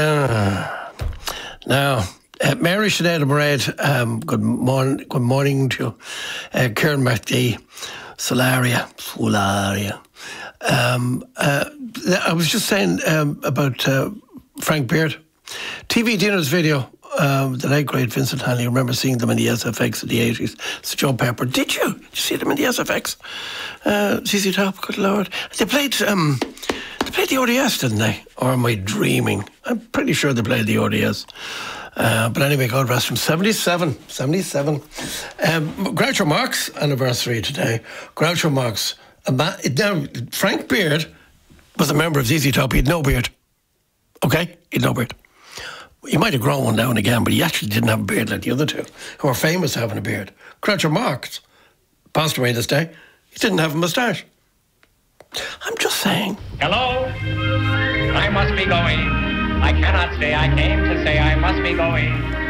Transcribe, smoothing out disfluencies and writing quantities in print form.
Now, Mary Sinead Mairead, good morning to Kieran McDee, Solaria. I was just saying about Frank Beard. TV Dinners video, the late great Vincent Hanley. I remember seeing them in the SFX in the 80s. It's Joe Pepper. Did you? Did you see them in the SFX? ZZ Top, good Lord. They played the ODS, didn't they? Or am I dreaming? I'm pretty sure they played the ODS. But anyway, God rest him. 77. Groucho Marx anniversary today. Groucho Marx. Now, Frank Beard was a member of ZZ Top. He had no beard. Okay? He had no beard. He might have grown one now and again, but he actually didn't have a beard like the other two, who are famous for having a beard. Groucho Marx passed away this day. He didn't have a moustache. I'm just saying. Hello? I must be going. I cannot stay. I came to say I must be going.